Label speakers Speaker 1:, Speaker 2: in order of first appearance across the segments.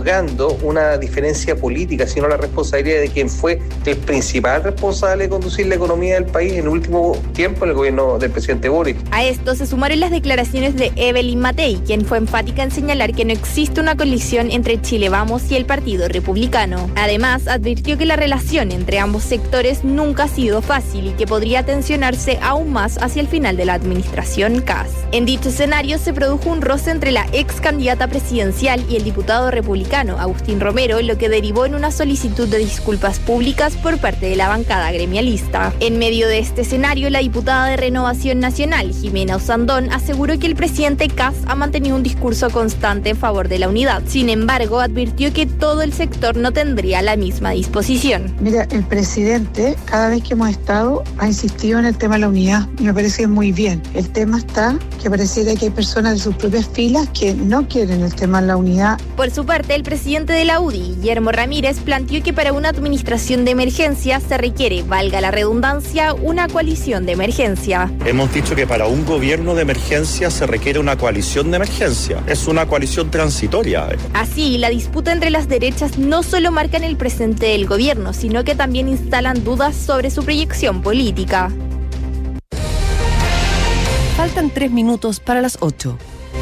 Speaker 1: juzgando una diferencia política, sino la responsabilidad de quien fue el principal responsable de conducir la economía del país en el último tiempo en el gobierno del presidente Boric.
Speaker 2: A esto se sumaron las declaraciones de Evelyn Matei, quien fue enfática en señalar que no existe una colisión entre Chile Vamos y el Partido Republicano. Además, advirtió que la relación entre ambos sectores nunca ha sido fácil y que podría tensionarse aún más hacia el final de la administración Kast. En dicho escenario se produjo un roce entre la ex candidata presidencial y el diputado republicano Agustín Romero, lo que derivó en una solicitud de disculpas públicas por parte de la bancada gremialista. En medio de este escenario, la diputada de Renovación Nacional, Jimena Osandón, aseguró que el presidente Kast ha mantenido un discurso constante en favor de la unidad. Sin embargo, advirtió que todo el sector no tendría la misma disposición.
Speaker 3: Mira, el presidente, cada vez que hemos estado, ha insistido en el tema de la unidad. Y me parece muy bien. El tema está que pareciera que hay personas de sus propias filas que no quieren el tema de la unidad.
Speaker 2: Por su parte, el presidente de la UDI, Guillermo Ramírez, planteó que para una administración de emergencia se requiere, valga la redundancia, una coalición de emergencia.
Speaker 4: Hemos dicho que para un gobierno de emergencia se requiere una coalición de emergencia. Es una coalición transitoria.
Speaker 2: Así, la disputa entre las derechas no solo marca en el presente del gobierno, sino que también instalan dudas sobre su proyección política.
Speaker 5: Faltan 3 minutos para las 8.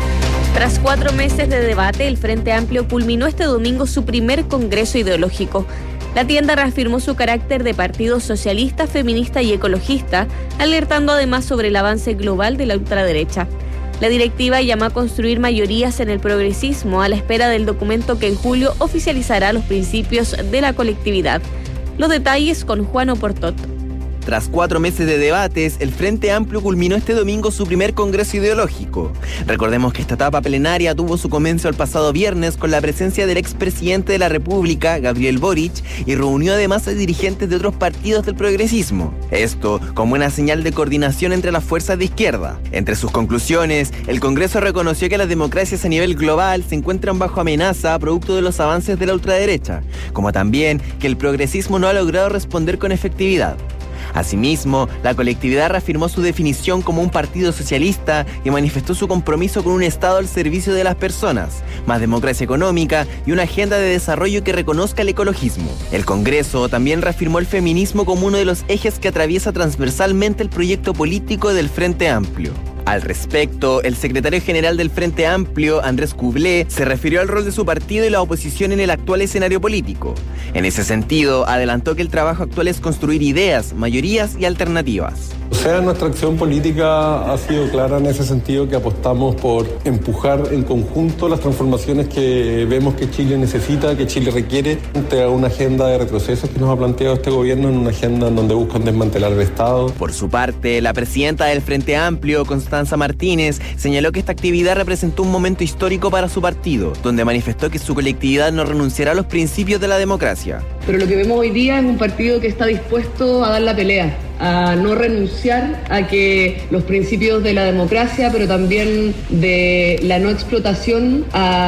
Speaker 6: Tras 4 meses de debate, el Frente Amplio culminó este domingo su primer congreso ideológico. La tienda reafirmó su carácter de partido socialista, feminista y ecologista, alertando además sobre el avance global de la ultraderecha. La directiva llamó a construir mayorías en el progresismo a la espera del documento que en julio oficializará los principios de la colectividad. Los detalles con Juan Oportot.
Speaker 7: Tras 4 meses de debates, el Frente Amplio culminó este domingo su primer congreso ideológico. Recordemos que esta etapa plenaria tuvo su comienzo el pasado viernes con la presencia del expresidente de la República, Gabriel Boric, y reunió además a dirigentes de otros partidos del progresismo. Esto como una señal de coordinación entre las fuerzas de izquierda. Entre sus conclusiones, el Congreso reconoció que las democracias a nivel global se encuentran bajo amenaza producto de los avances de la ultraderecha, como también que el progresismo no ha logrado responder con efectividad. Asimismo, la colectividad reafirmó su definición como un partido socialista y manifestó su compromiso con un Estado al servicio de las personas, más democracia económica y una agenda de desarrollo que reconozca el ecologismo. El Congreso también reafirmó el feminismo como uno de los ejes que atraviesa transversalmente el proyecto político del Frente Amplio. Al respecto, el secretario general del Frente Amplio, Andrés Cublé, se refirió al rol de su partido y la oposición en el actual escenario político. En ese sentido, adelantó que el trabajo actual es construir ideas, mayorías y alternativas.
Speaker 8: O sea, nuestra acción política ha sido clara en ese sentido, que apostamos por empujar en conjunto las transformaciones que vemos que Chile necesita, que Chile requiere, frente a una agenda de retrocesos que nos ha planteado este gobierno, en una agenda en donde buscan desmantelar el Estado.
Speaker 7: Por su parte, la presidenta del Frente Amplio, Constanza Martínez, señaló que esta actividad representó un momento histórico para su partido, donde manifestó que su colectividad no renunciará a los principios de la democracia.
Speaker 9: Pero lo que vemos hoy día es un partido que está dispuesto a dar la pelea, a no renunciar a que los principios de la democracia, pero también de la no explotación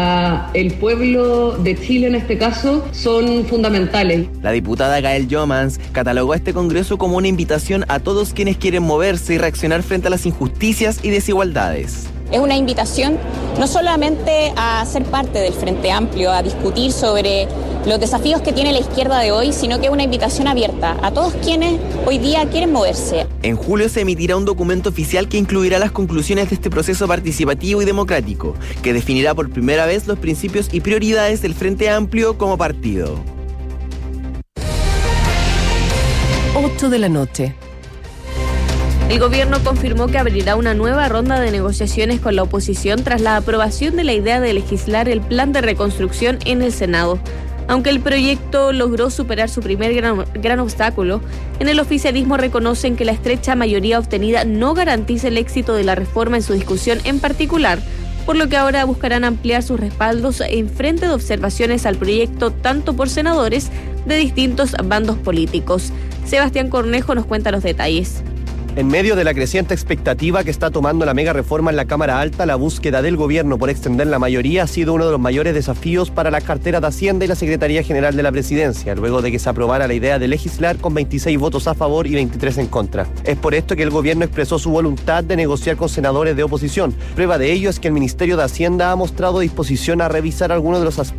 Speaker 9: a el pueblo de Chile en este caso, son fundamentales.
Speaker 7: La diputada Gael Jomans catalogó este congreso como una invitación a todos quienes quieren moverse y reaccionar frente a las injusticias y desigualdades.
Speaker 10: Es una invitación no solamente a ser parte del Frente Amplio, a discutir sobre los desafíos que tiene la izquierda de hoy, sino que es una invitación abierta a todos quienes hoy día quieren moverse.
Speaker 7: En julio se emitirá un documento oficial que incluirá las conclusiones de este proceso participativo y democrático, que definirá por primera vez los principios y prioridades del Frente Amplio como partido.
Speaker 5: 8 de la noche.
Speaker 6: El gobierno confirmó que abrirá una nueva ronda de negociaciones con la oposición tras la aprobación de la idea de legislar el plan de reconstrucción en el Senado. Aunque el proyecto logró superar su primer gran obstáculo, en el oficialismo reconocen que la estrecha mayoría obtenida no garantiza el éxito de la reforma en su discusión en particular, por lo que ahora buscarán ampliar sus respaldos en frente de observaciones al proyecto tanto por senadores de distintos bandos políticos. Sebastián Cornejo nos cuenta los detalles.
Speaker 11: En medio de la creciente expectativa que está tomando la mega reforma en la Cámara Alta, la búsqueda del gobierno por extender la mayoría ha sido uno de los mayores desafíos para la cartera de Hacienda y la Secretaría General de la Presidencia, luego de que se aprobara la idea de legislar con 26 votos a favor y 23 en contra. Es por esto que el gobierno expresó su voluntad de negociar con senadores de oposición. Prueba de ello es que el Ministerio de Hacienda ha mostrado disposición a revisar algunos de los aspectos